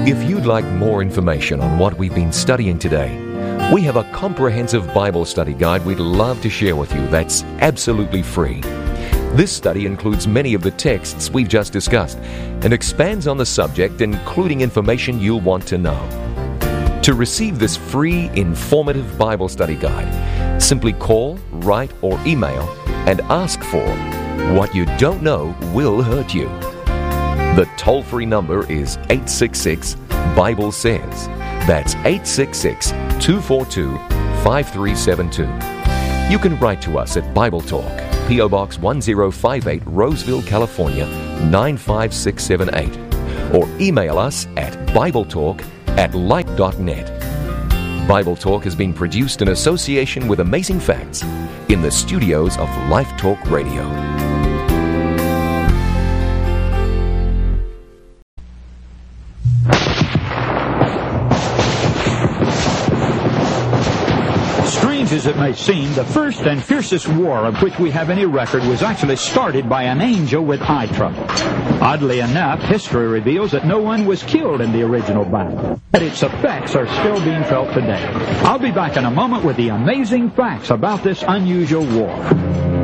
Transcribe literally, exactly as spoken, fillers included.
If you'd like more information on what we've been studying today, we have a comprehensive Bible study guide we'd love to share with you that's absolutely free. This study includes many of the texts we've just discussed and expands on the subject, including information you'll want to know. To receive this free, informative Bible study guide, simply call, write, or email and ask for What You Don't Know Will Hurt You. The toll-free number is eight six six, Bible Says. That's eight six six, two four two, five three seven two. You can write to us at Bible Talk, P O Box one zero five eight, Roseville, California, nine five six seven eight. Or email us at BibleTalk at light dot net. Bible Talk has been produced in association with Amazing Facts in the studios of Life Talk Radio. As it may seem, the first and fiercest war of which we have any record was actually started by an angel with eye trouble. Oddly enough, history reveals that no one was killed in the original battle, but its effects are still being felt today. I'll be back in a moment with the amazing facts about this unusual war.